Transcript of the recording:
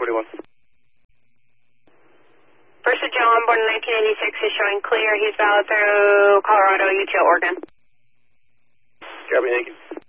41. Versa Joe on board in 1986 is showing clear. He's valid through Colorado, Utah, Oregon. Copy, thank you.